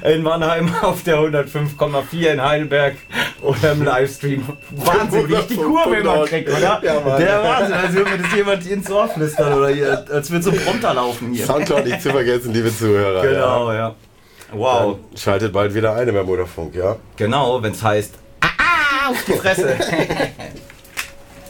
in Mannheim auf der 105,4 in Heidelberg oder im Livestream. Wahnsinn, wie ich die Kurve immer kriege, oder? Ja, Mann. Der Wahnsinn, als würde mir das jemand ins Ohr flüstern oder hier, als würde so ein Prompter laufen hier. Soundcloud nicht zu vergessen, liebe Zuhörer. Genau, ja. Wow. Dann schaltet bald wieder ein beim Motorfunk, ja? Genau, wenn es heißt, auf die Fresse.